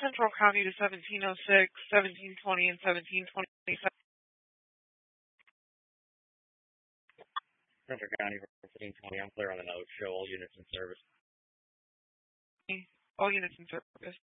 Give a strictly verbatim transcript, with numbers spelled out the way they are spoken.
Central County to seventeen oh six, seventeen twenty, and seventeen twenty-seven. Central County for seventeen twenty. I'm clear on the note. Show all units in service. All units in service.